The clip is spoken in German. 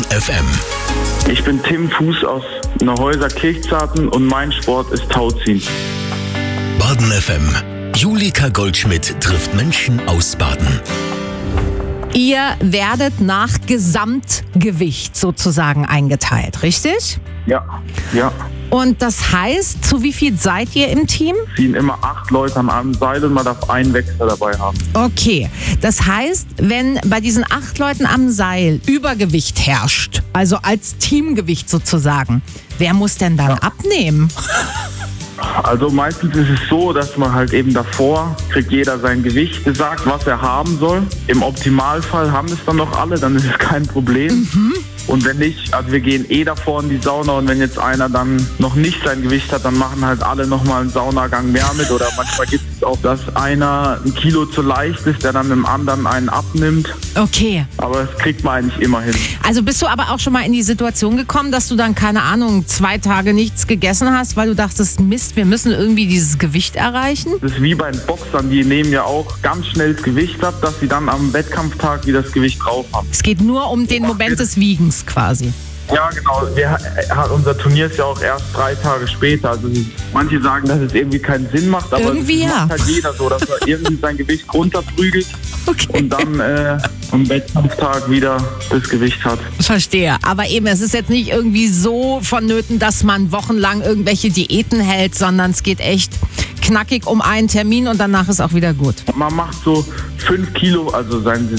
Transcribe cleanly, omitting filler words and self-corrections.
FM. Ich bin Tim Fuß aus Neuhäuser Kirchzarten und mein Sport ist Tauziehen. Baden FM. Julika Goldschmidt trifft Menschen aus Baden. Ihr werdet nach Gesamtgewicht sozusagen eingeteilt, richtig? Ja. Und das heißt, zu wie viel seid ihr im Team? Ziehen immer 8 Leute an einem Seil und man darf einen Wechsler dabei haben. Okay, das heißt, wenn bei diesen 8 Leuten am Seil Übergewicht herrscht, also als Teamgewicht sozusagen, wer muss denn dann abnehmen? Also meistens ist es so, dass man halt eben davor kriegt jeder sein Gewicht gesagt, was er haben soll. Im Optimalfall haben es dann noch alle, dann ist es kein Problem. Und wenn nicht, also wir gehen davor in die Sauna und wenn jetzt einer dann noch nicht sein Gewicht hat, dann machen halt alle nochmal einen Saunagang mehr mit. Oder manchmal gibt es auch, dass einer 1 Kilo zu leicht ist, der dann dem anderen einen abnimmt. Okay. Aber das kriegt man eigentlich immer hin. Also bist du aber auch schon mal in die Situation gekommen, dass du dann, keine Ahnung, 2 Tage nichts gegessen hast, weil du dachtest, Mist, wir müssen irgendwie dieses Gewicht erreichen? Das ist wie bei den Boxern, die nehmen ja auch ganz schnell das Gewicht ab, dass sie dann am Wettkampftag wieder das Gewicht drauf haben. Es geht nur um den Moment des Wiegens quasi. Ja, genau. Unser Turnier ist ja auch erst 3 Tage später. Also manche sagen, dass es irgendwie keinen Sinn macht, aber Irgendwie das ja. macht halt jeder so, dass er irgendwie sein Gewicht runterprügelt und dann am Wettkampftag wieder das Gewicht hat. Verstehe. Aber eben, es ist jetzt nicht irgendwie so vonnöten, dass man wochenlang irgendwelche Diäten hält, sondern es geht echt knackig um einen Termin und danach ist auch wieder gut. Man macht so 5 Kilo, also sein